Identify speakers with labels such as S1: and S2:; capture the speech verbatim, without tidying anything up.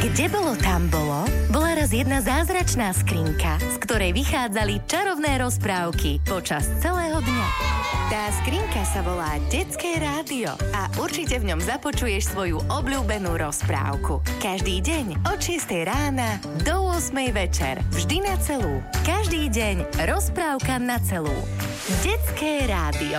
S1: Kde bolo, tam bolo? Bola raz jedna zázračná skrinka, z ktorej vychádzali čarovné rozprávky počas celého dňa. Tá skrinka sa volá Detské rádio a určite v ňom započuješ svoju obľúbenú rozprávku. Každý deň od šiestej rána do ôsmej večer. Vždy na celú. Každý deň rozprávka na celú. Detské rádio.